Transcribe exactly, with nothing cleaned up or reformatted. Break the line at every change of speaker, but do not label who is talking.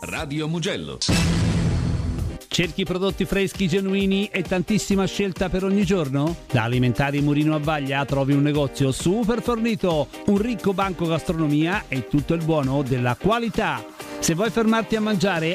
Radio Mugello.
Cerchi prodotti freschi, genuini e tantissima scelta per ogni giorno? Da Alimentari Murino a Vaglia trovi un negozio super fornito, un ricco banco gastronomia e tutto il buono della qualità. Se vuoi fermarti a mangiare,